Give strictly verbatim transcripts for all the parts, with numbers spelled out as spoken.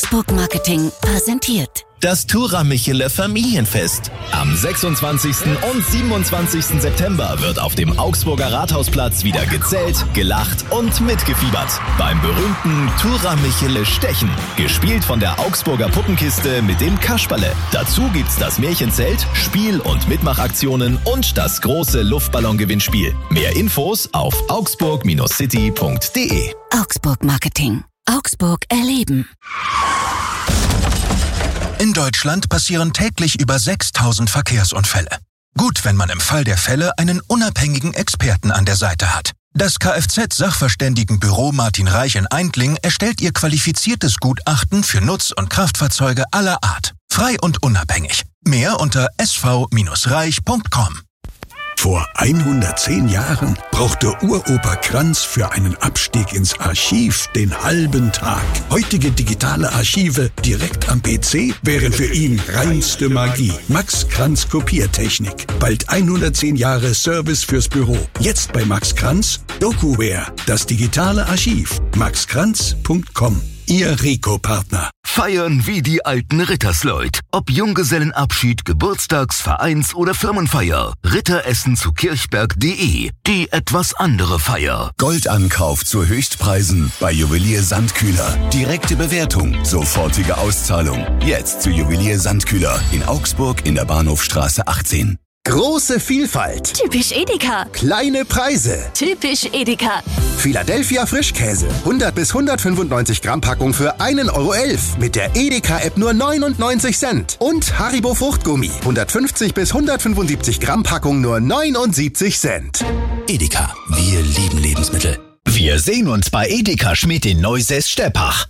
Augsburg Marketing präsentiert das Tura-Michele Familienfest. Am sechsundzwanzigsten und siebenundzwanzigsten September wird auf dem Augsburger Rathausplatz wieder gezählt, gelacht und mitgefiebert. Beim berühmten Tura-Michele Stechen. Gespielt von der Augsburger Puppenkiste mit dem Kasperle. Dazu gibt's das Märchenzelt, Spiel- und Mitmachaktionen und das große Luftballon-Gewinnspiel. Mehr Infos auf augsburg city punkt de. Augsburg Marketing. Augsburg erleben. In Deutschland passieren täglich über sechstausend Verkehrsunfälle. Gut, wenn man im Fall der Fälle einen unabhängigen Experten an der Seite hat. Das Kfz-Sachverständigenbüro Martin Reich in Eindling erstellt ihr qualifiziertes Gutachten für Nutz- und Kraftfahrzeuge aller Art. Frei und unabhängig. Mehr unter s v reich punkt com. Vor hundertzehn Jahren brauchte Uropa Kranz für einen Abstieg ins Archiv den halben Tag. Heutige digitale Archive direkt am P C wären für ihn reinste Magie. Max Kranz Kopiertechnik. Bald hundertzehn Jahre Service fürs Büro. Jetzt bei Max Kranz DokuWare, das digitale Archiv. max kranz punkt com. Ihr Rico-Partner. Feiern wie die alten Rittersleut. Ob Junggesellenabschied, Geburtstags-, Vereins- oder Firmenfeier. Ritteressen zu kirchberg punkt de. Die etwas andere Feier. Goldankauf zu Höchstpreisen bei Juwelier Sandkühler. Direkte Bewertung, sofortige Auszahlung. Jetzt zu Juwelier Sandkühler in Augsburg in der Bahnhofstraße achtzehn. Große Vielfalt. Typisch Edeka. Kleine Preise. Typisch Edeka. Philadelphia Frischkäse. hundert bis hundertfünfundneunzig Gramm Packung für einen Euro elf. Mit der Edeka-App nur neunundneunzig Cent. Und Haribo Fruchtgummi. hundertfünfzig bis hundertfünfundsiebzig Gramm Packung nur neunundsiebzig Cent. Edeka. Wir lieben Lebensmittel. Wir sehen uns bei Edeka Schmidt in Neusäß-Steppach.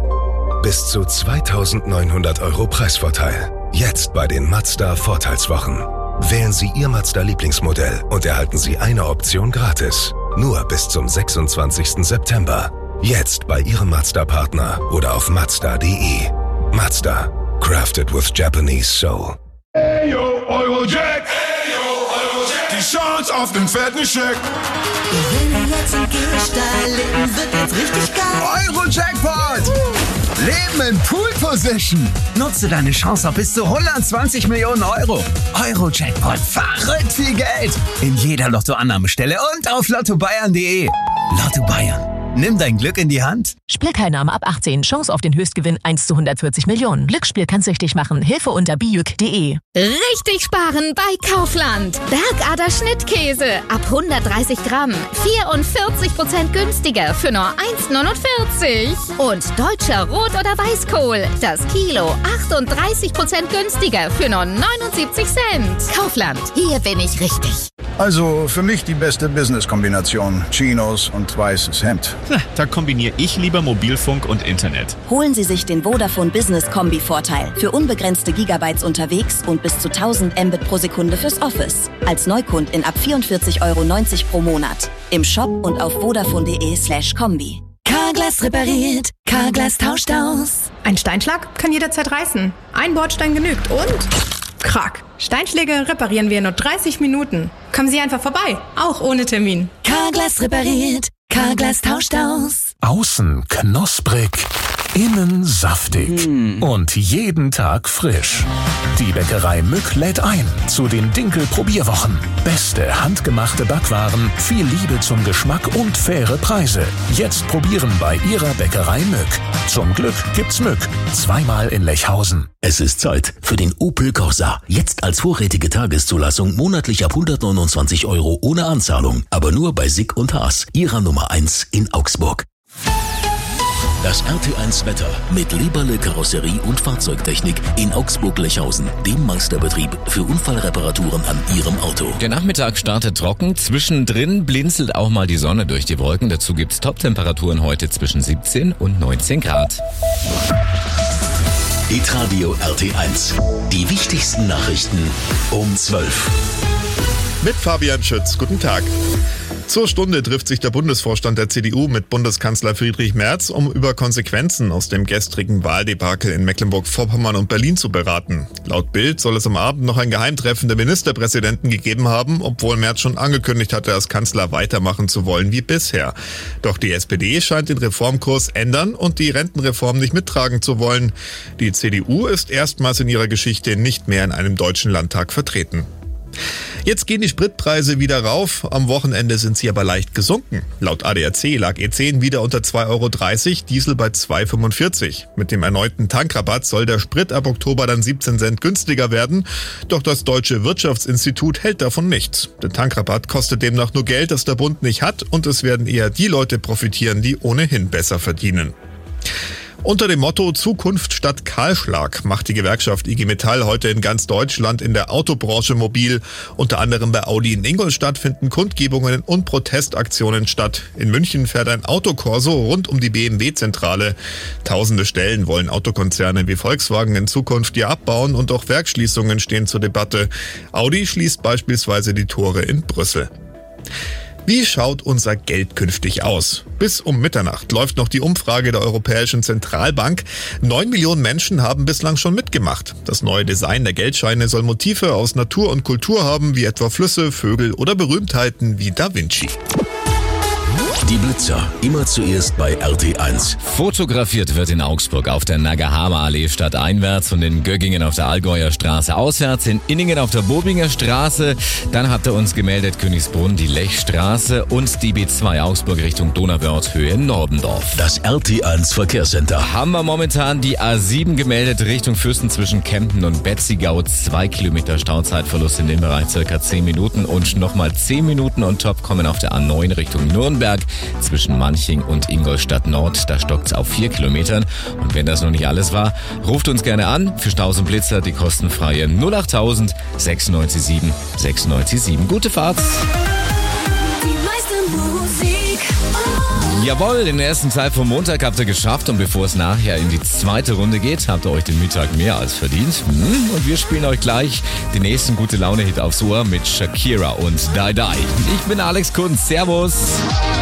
Bis zu zweitausendneunhundert Euro Preisvorteil. Jetzt bei den Mazda Vorteilswochen. Wählen Sie Ihr Mazda-Lieblingsmodell und erhalten Sie eine Option gratis. Nur bis zum sechsundzwanzigsten September. Jetzt bei Ihrem Mazda-Partner oder auf mazda punkt de. Mazda. Crafted with Japanese Soul. Hey yo, Eurojack! Hey yo, Eurojack! Die Chance auf den fetten Scheck! Gewinne jetzt im Gehstein, Leben wird jetzt richtig geil! Euro-Jackpot! Leben in Pool-Position. Nutze deine Chance auf bis zu hundertzwanzig Millionen Euro. Euro-Jackpot, verrückt viel Geld. In jeder Lottoannahmestelle und auf lotto bayern punkt de. Lotto Bayern. Nimm dein Glück in die Hand. Spielteilnahme ab achtzehn. Chance auf den Höchstgewinn eins zu hundertvierzig Millionen. Glücksspiel kann süchtig machen. Hilfe unter bijuk punkt de. Richtig sparen bei Kaufland. Bergader Schnittkäse ab hundertdreißig Gramm. vierundvierzig Prozent günstiger für nur eins Komma neunundvierzig. Und deutscher Rot- oder Weißkohl. Das Kilo achtunddreißig Prozent günstiger für nur neunundsiebzig Cent. Kaufland. Hier bin ich richtig. Also für mich die beste Business-Kombination. Chinos und weißes Hemd. Na, da kombiniere ich lieber Mobilfunk und Internet. Holen Sie sich den Vodafone Business Kombi-Vorteil. Für unbegrenzte Gigabytes unterwegs und bis zu tausend Mbit pro Sekunde fürs Office. Als Neukundin ab vierundvierzig Euro neunzig pro Monat. Im Shop und auf vodafone punkt de slash kombi. Carglass repariert, Carglass tauscht aus. Ein Steinschlag kann jederzeit reißen. Ein Bordstein genügt und... Krack. Steinschläge reparieren wir in nur dreißig Minuten. Kommen Sie einfach vorbei, auch ohne Termin. Carglass repariert, Carglass tauscht aus. Außen knusprig, innen saftig mm. und jeden Tag frisch. Die Bäckerei Mück lädt ein zu den Dinkel-Probierwochen. Beste handgemachte Backwaren, viel Liebe zum Geschmack und faire Preise. Jetzt probieren bei Ihrer Bäckerei Mück. Zum Glück gibt's Mück. Zweimal in Lechhausen. Es ist Zeit für den Opel Corsa. Jetzt als vorrätige Tageszulassung monatlich ab hundertneunundzwanzig Euro ohne Anzahlung. Aber nur bei Sick und Haas, Ihrer Nummer eins in Augsburg. Das R T eins Wetter mit Lieberle Karosserie und Fahrzeugtechnik in Augsburg-Lechhausen, dem Meisterbetrieb für Unfallreparaturen an Ihrem Auto. Der Nachmittag startet trocken, zwischendrin blinzelt auch mal die Sonne durch die Wolken. Dazu gibt's Top-Temperaturen heute zwischen siebzehn und neunzehn Grad. Hitradio R T eins. Die wichtigsten Nachrichten um zwölf. Mit Fabian Schütz. Guten Tag. Zur Stunde trifft sich der Bundesvorstand der C D U mit Bundeskanzler Friedrich Merz, um über Konsequenzen aus dem gestrigen Wahldebakel in Mecklenburg-Vorpommern und Berlin zu beraten. Laut Bild soll es am Abend noch ein Geheimtreffen der Ministerpräsidenten gegeben haben, obwohl Merz schon angekündigt hatte, als Kanzler weitermachen zu wollen wie bisher. Doch die S P D scheint den Reformkurs ändern und die Rentenreform nicht mittragen zu wollen. Die C D U ist erstmals in ihrer Geschichte nicht mehr in einem deutschen Landtag vertreten. Jetzt gehen die Spritpreise wieder rauf, am Wochenende sind sie aber leicht gesunken. Laut A D A C lag E zehn wieder unter zwei Euro dreißig, Diesel bei zwei Euro fünfundvierzig. Mit dem erneuten Tankrabatt soll der Sprit ab Oktober dann siebzehn Cent günstiger werden. Doch das Deutsche Wirtschaftsinstitut hält davon nichts. Der Tankrabatt kostet demnach nur Geld, das der Bund nicht hat, und es werden eher die Leute profitieren, die ohnehin besser verdienen. Unter dem Motto Zukunft statt Kahlschlag macht die Gewerkschaft I G Metall heute in ganz Deutschland in der Autobranche mobil. Unter anderem bei Audi in Ingolstadt finden Kundgebungen und Protestaktionen statt. In München fährt ein Autokorso rund um die B M W-Zentrale. Tausende Stellen wollen Autokonzerne wie Volkswagen in Zukunft ja abbauen und auch Werksschließungen stehen zur Debatte. Audi schließt beispielsweise die Tore in Brüssel. Wie schaut unser Geld künftig aus? Bis um Mitternacht läuft noch die Umfrage der Europäischen Zentralbank. Neun Millionen Menschen haben bislang schon mitgemacht. Das neue Design der Geldscheine soll Motive aus Natur und Kultur haben, wie etwa Flüsse, Vögel oder Berühmtheiten wie Da Vinci. Die Blitzer, immer zuerst bei R T eins. Fotografiert wird in Augsburg auf der Nagahama-Allee stadteinwärts und in Göggingen auf der Allgäuer Straße auswärts, in Inningen auf der Bobinger Straße. Dann habt ihr uns gemeldet Königsbrunn, die Lechstraße und die B zwei Augsburg Richtung Donauwörth, Höhe Nordendorf. Das R T eins Verkehrscenter. Haben wir momentan die A sieben gemeldet Richtung Fürsten zwischen Kempten und Betzigau. Zwei Kilometer Stauzeitverlust in dem Bereich, circa zehn Minuten, und nochmal zehn Minuten on top kommen auf der A neun Richtung Nürnberg. Zwischen Manching und Ingolstadt Nord, da stockt's auf vier Kilometern. Und wenn das noch nicht alles war, ruft uns gerne an. Für Staus und Blitzer die kostenfreie null acht tausend sechsundneunzig sieben sechsundneunzig sieben. Gute Fahrt! Die meiste Musik. Jawohl, den ersten Teil vom Montag habt ihr geschafft, und bevor es nachher in die zweite Runde geht, habt ihr euch den Mittag mehr als verdient. Und wir spielen euch gleich den nächsten Gute-Laune-Hit aufs Ohr mit Shakira und Die Die. Ich bin Alex Kunz, servus!